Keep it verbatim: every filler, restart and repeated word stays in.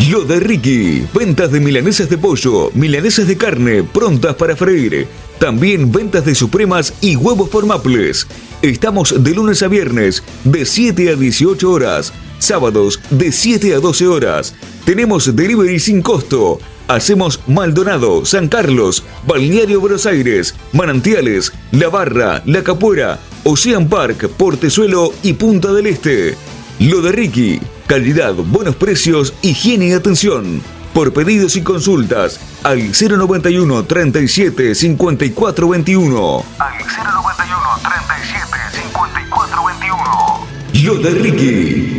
Lo de Ricky, ventas de milanesas de pollo, milanesas de carne, prontas para freír. También ventas de supremas y huevos por Maples. Estamos de lunes a viernes, de siete a dieciocho horas. Sábados, de siete a doce horas. Tenemos delivery sin costo. Hacemos Maldonado, San Carlos, Balneario Buenos Aires, Manantiales, La Barra, La Capuera, Ocean Park, Portezuelo y Punta del Este. Lo de Ricky, calidad, buenos precios, higiene y atención. Por pedidos y consultas, al cero noventa y uno, treinta y siete, cincuenta y cuatro veintiuno. Al cero noventa y uno, treinta y siete, cincuenta y cuatro veintiuno. Lo de Ricky.